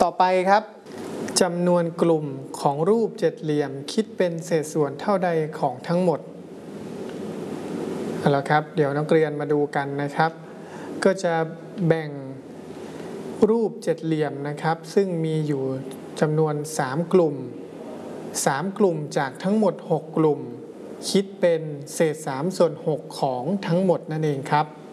ต่อไปครับจำนวนกลุ่มของรูปเจ็ดเหลี่ยมคิดเป็นเศษส่วนเท่าใดของทั้งหมดเอาละครับเดี๋ยวนักเรียนมาดูกันนะครับก็จะแบ่งรูปเจ็ดเหลี่ยมนะครับซึ่งมีอยู่จำนวน3กลุ่มจากทั้งหมด6กลุ่มคิดเป็นเศษ3/6ของทั้งหมดนั่นเองครับ